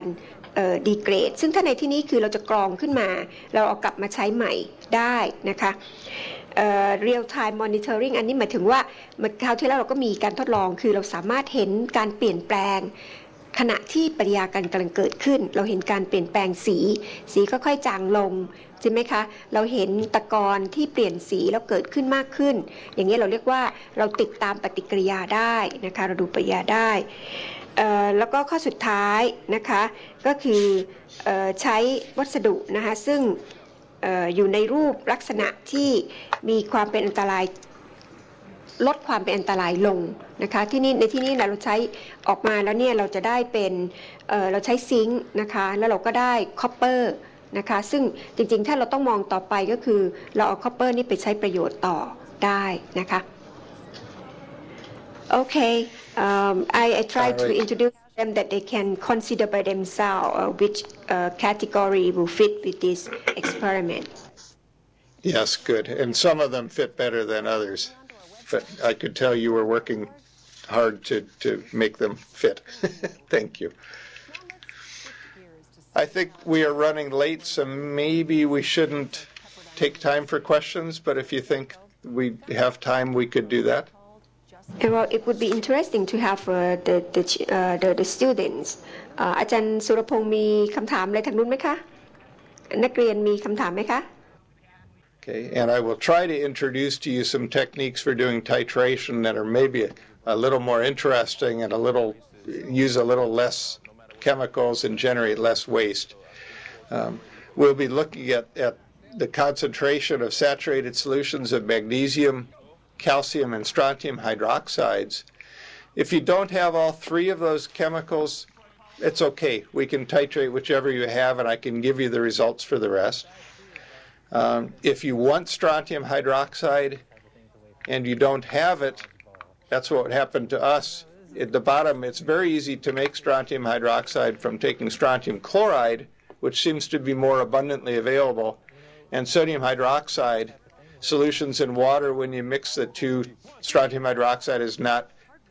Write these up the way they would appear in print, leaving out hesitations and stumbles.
ดีเกรดซึ่งถ้าในที่นี้คือเราจะกรองขึ้นมาเราเอากลับมาใช้ใหม่ได้นะคะreal time monitoring อันนี้หมายถึงว่าคราวที่แล้วเราก็มีการทดลองคือเราสามารถเห็นการเปลี่ยนแปลงขณะที่ปฏิกิริยาการกำลังเกิดขึ้นเราเห็นการเปลี่ยนแปลงสีค่อยๆจางลงใช่ไหมคะเราเห็นตะกอนที่เปลี่ยนสีแล้วเกิดขึ้นมากขึ้นอย่างนี้เราเรียกว่าเราติดตามปฏิกิริยาได้นะคะเราดูปฏิกิริยาได้แล้วก็ข้อสุดท้ายนะคะก็คือใช้วัสดุนะคะซึ่งอยู่ในรูปลักษณะที่มีความเป็นอันตรายลดความเป็นอันตรายลงนะคะในที่นี้เราใช้ออกมาแล้วเนี่ยเราจะได้เป็นเราใช้ซิงค์นะคะแล้วเราก็ได้คอปเปอร์นะคะซึ่งจริงๆถ้าเราต้องมองต่อไปก็คือเราเอาคอปเปอร์นี่ไปใช้ประโยชน์ต่อได้นะคะโอเค I try to introduce them that they can consider by themselves which category will fit with this experiment. Yes, good. And some of them fit better than others. But I could tell you were working hard to make them fit. Thank you. I think we are running late, so maybe we shouldn't take time for questions, but if you think we have time, we could do that. Well, it would be interesting to have the students. อาจารย์สุรพงศ์มีคำถามอะไรทางนู้นไหมคะนักเรียนมีคำถามไหมคะ Okay, and I will try to introduce to you some techniques for doing titration that are maybe a little more interesting and use a little less chemicals and generate less waste. We'll be looking at the concentration of saturated solutions of magnesium, calcium, and strontium hydroxides. If you don't have all three of those chemicals, it's okay. We can titrate whichever you have, and I can give you the results for the rest. If you want strontium hydroxide and you don't have it, that's what happened to us. At the bottom, it's very easy to make strontium hydroxide from taking strontium chloride, which seems to be more abundantly available, and sodium hydroxide solutions in water. When you mix the two, strontium hydroxide is not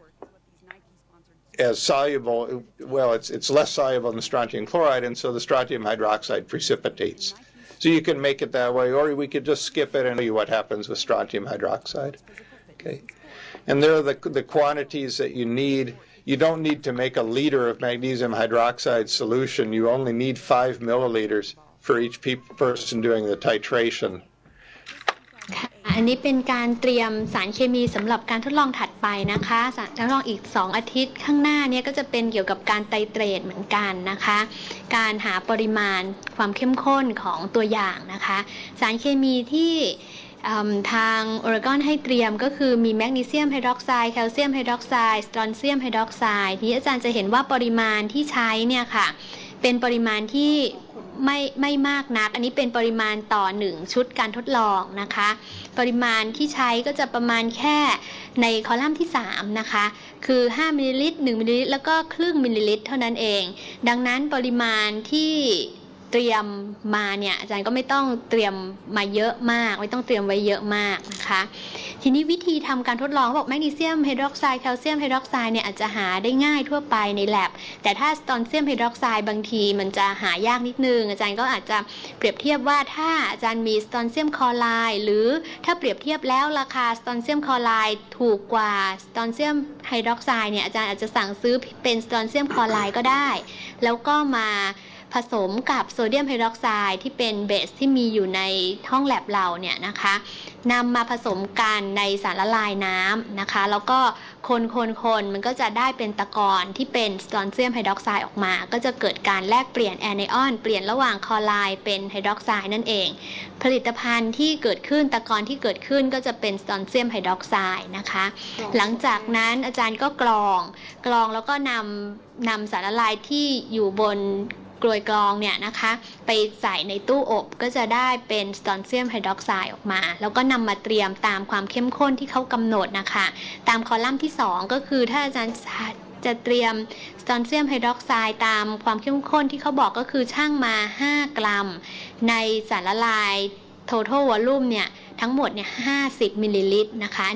as soluble. Well, it's less soluble than strontium chloride, and so the strontium hydroxide precipitates. So you can make it that way, or we could just skip it and tell you what happens with strontium hydroxide. Okay, and there are the quantities that you need. You don't need to make a liter of magnesium hydroxide solution. You only need 5 milliliters for each person doing the titration. อันนี้เป็นการเตรียมสารเคมีสำหรับการทดลองถัดไปนะคะทดลองอีก2อาทิตย์ข้างหน้านี้ก็จะเป็นเกี่ยวกับการไตเตรตเหมือนกันนะคะการหาปริมาณความเข้มข้นของตัวอย่างนะคะสารเคมีที่ทางออริกอนให้เตรียมก็คือมีแมกนีเซียมไฮดรอกไซด์แคลเซียมไฮดรอกไซด์สตรอนเซียมไฮดรอกไซด์ที่อาจารย์จะเห็นว่าปริมาณที่ใช้เนี่ยค่ะเป็นปริมาณที่ไม่มากนักอันนี้เป็นปริมาณต่อ1ชุดการทดลองนะคะปริมาณที่ใช้ก็จะประมาณแค่ในคอลัมน์ที่3นะคะคือ5มิลลิลิตร1มิลลิลิตรแล้วก็ครึ่งมิลลิลิตรเท่านั้นเองดังนั้นปริมาณที่เตรียมมาเนี่ยอาจารย์ก็ไม่ต้องเตรียมมาเยอะมากไม่ต้องเตรียมไว้เยอะมากนะคะทีนี้วิธีทำการทดลองบอกแมกนีเซียมไฮดรอกไซด์แคลเซียมไฮดรอกไซด์เนี่ยอาจจะหาได้ง่ายทั่วไปในแลบแต่ถ้าสตรอนเซียมไฮดรอกไซด์บางทีมันจะหายากนิดนึงอาจารย์ก็อาจจะเปรียบเทียบว่าถ้าอาจารย์มีสตรอนเซียมคลอไรด์หรือถ้าเปรียบเทียบแล้วราคาสตรอนเซียมคลอไรด์ถูกกว่าสตรอนเซียมไฮดรอกไซด์เนี่ยอาจารย์อาจจะสั่งซื้อเป็นสตรอนเซียมคลอไรด์ก็ได้แล้วก็มาผสมกับโซเดียมไฮดรอกไซด์ที่เป็นเบสที่มีอยู่ในห้องแลบเราเนี่ยนะคะนำมาผสมกันในสารละลายน้ำนะคะแล้วก็คนมันก็จะได้เป็นตะกอนที่เป็นสตรอนเซียมไฮดรอกไซด์ออกมาก็จะเกิดการแลกเปลี่ยนแอนไอออนเปลี่ยนระหว่างคลอไรด์เป็นไฮดรอกไซด์นั่นเองผลิตภัณฑ์ที่เกิดขึ้นตะกอนที่เกิดขึ้นก็จะเป็นสตรอนเซียมไฮดรอกไซด์นะคะหลังจากนั้นอาจารย์ก็กรองแล้วก็นำสารละลายที่อยู่บนกลวยกรองเนี่ยนะคะไปใส่ในตู้อบก็จะได้เป็นสตรอนเซียมไฮดรอกไซด์ออกมาแล้วก็นำมาเตรียมตามความเข้มข้นที่เขากำหนดนะคะตามคอลัมน์ที่2ก็คือถ้าอาจารย์จะเตรียมสตรอนเซียมไฮดรอกไซด์ตามความเข้มข้นที่เขาบอกก็คือชั่งมา5กรัมในสารละลาย total volume เนี่ยทั้งหมดเนี่ย50มิลลิลิตรนะคะ